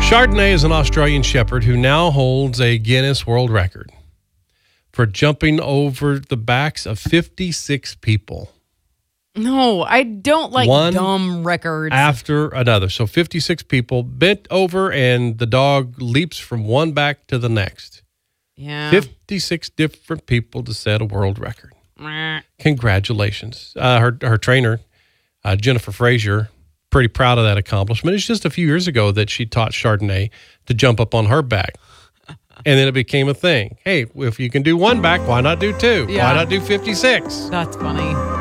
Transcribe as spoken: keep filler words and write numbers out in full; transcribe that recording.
Chardonnay is an Australian shepherd who now holds a Guinness World Record for jumping over the backs of fifty-six people. No, I don't like One dumb records. After another. So fifty-six people bent over and the dog leaps from one back to the next. Yeah. fifty-six different people to set a world record. Meh. Congratulations. Uh, her, her trainer, uh, Jennifer Frazier, pretty proud of that accomplishment. It's just a few years ago that she taught Chardonnay to jump up on her back. And then it became a thing. Hey, if you can do one back, why not do two? Yeah. Why not do fifty-six? That's funny.